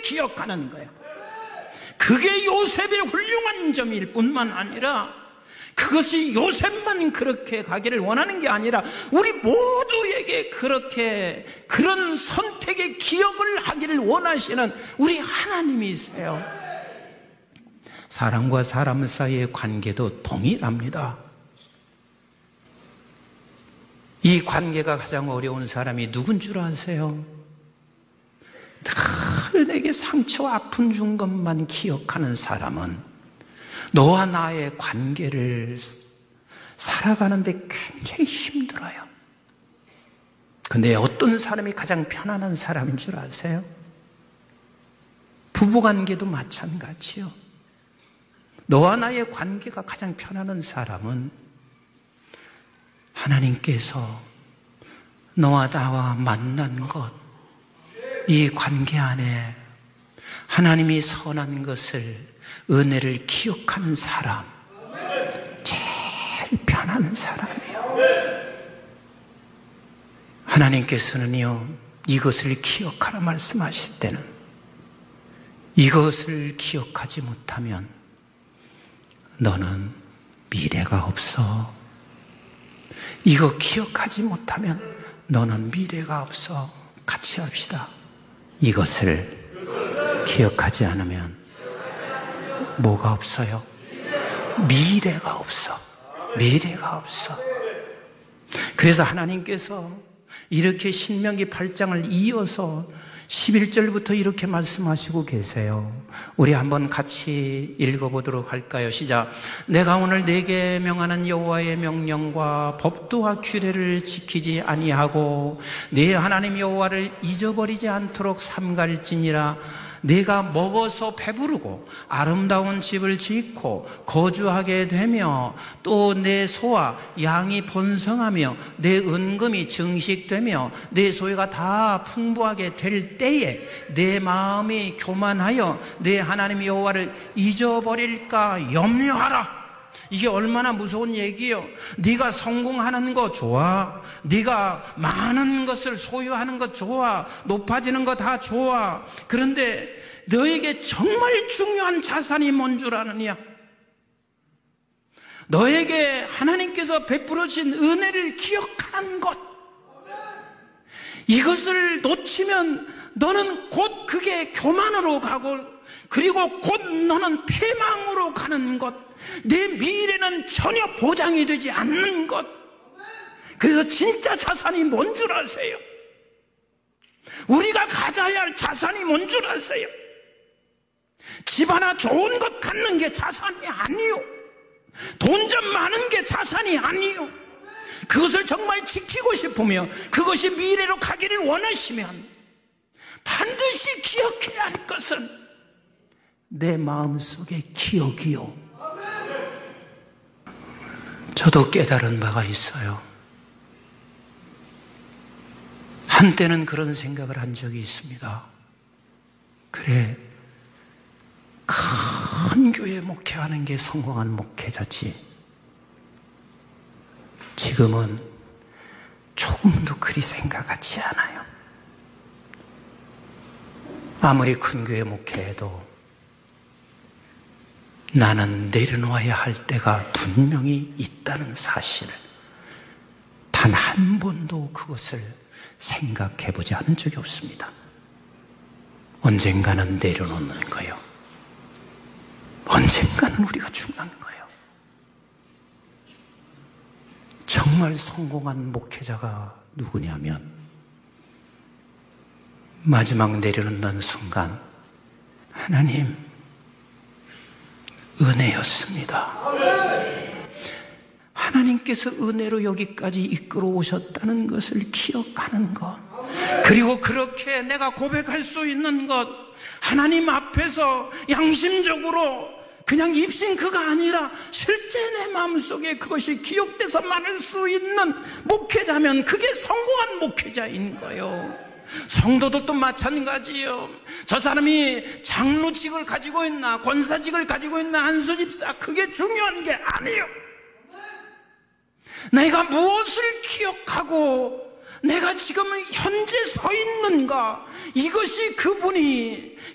기억하는 거예요. 그게 요셉의 훌륭한 점일 뿐만 아니라 그것이 요셉만 그렇게 가기를 원하는 게 아니라 우리 모두에게 그런 선택의 기억을 하기를 원하시는 우리 하나님이세요. 사람과 사람 사이의 관계도 동일합니다. 이 관계가 가장 어려운 사람이 누군 줄 아세요? 늘 내게 상처 아픔 준 것만 기억하는 사람은 너와 나의 관계를 살아가는데 굉장히 힘들어요. 근데 어떤 사람이 가장 편안한 사람인 줄 아세요? 부부관계도 마찬가지요. 너와 나의 관계가 가장 편안한 사람은 하나님께서 너와 나와 만난 것, 이 관계 안에 하나님이 선한 것을, 은혜를 기억하는 사람, 제일 편안한 사람이에요. 하나님께서는요, 이것을 기억하라 말씀하실 때는 이것을 기억하지 못하면 너는 미래가 없어. 이거 기억하지 못하면 너는 미래가 없어. 같이 합시다. 이것을 기억하지 않으면 뭐가 없어요? 미래가 없어. 미래가 없어. 그래서 하나님께서 이렇게 신명기 8장을 이어서 11절부터 이렇게 말씀하시고 계세요. 우리 한번 같이 읽어보도록 할까요? 시작. 내가 오늘 네게 명하는 여호와의 명령과 법도와 규례를 지키지 아니하고 네 하나님 여호와를 잊어버리지 않도록 삼갈지니라. 네가 먹어서 배부르고 아름다운 집을 짓고 거주하게 되며 또 내 소와 양이 번성하며 내 은금이 증식되며 내 소유가 다 풍부하게 될 때에 내 마음이 교만하여 내 하나님 여호와를 잊어버릴까 염려하라. 이게 얼마나 무서운 얘기예요. 네가 성공하는 거 좋아, 네가 많은 것을 소유하는 것 좋아, 높아지는 거 다 좋아. 그런데 너에게 정말 중요한 자산이 뭔 줄 아느냐? 너에게 하나님께서 베풀어 주신 은혜를 기억하는 것, 이것을 놓치면 너는 곧 그게 교만으로 가고, 그리고 곧 너는 패망으로 가는 것, 내 미래는 전혀 보장이 되지 않는 것. 그래서 진짜 자산이 뭔 줄 아세요? 우리가 가져야 할 자산이 뭔 줄 아세요? 집 하나 좋은 것 갖는 게 자산이 아니요, 돈 좀 많은 게 자산이 아니요. 그것을 정말 지키고 싶으며 그것이 미래로 가기를 원하시면 반드시 기억해야 할 것은 내 마음속의 기억이요. 저도 깨달은 바가 있어요. 한때는 그런 생각을 한 적이 있습니다. 그래, 큰 교회 목회하는 게 성공한 목회자지. 지금은 조금도 그리 생각하지 않아요. 아무리 큰 교회 목회해도 나는 내려놓아야 할 때가 분명히 있다는 사실을 단 한 번도 그것을 생각해 보지 않은 적이 없습니다. 언젠가는 내려놓는 거예요. 언젠가는 우리가 죽는 거예요. 정말 성공한 목회자가 누구냐면 마지막 내려놓는 순간 하나님 은혜였습니다. 하나님께서 은혜로 여기까지 이끌어 오셨다는 것을 기억하는 것, 그리고 그렇게 내가 고백할 수 있는 것, 하나님 앞에서 양심적으로 그냥 입싱크가 아니라 실제 내 마음속에 그것이 기억돼서 말할 수 있는 목회자면 그게 성공한 목회자인 거예요. 성도도 또 마찬가지예요. 저 사람이 장로직을 가지고 있나 권사직을 가지고 있나 안수집사, 그게 중요한 게 아니에요. 내가 무엇을 기억하고 내가 지금 현재 서 있는가, 이것이 그분이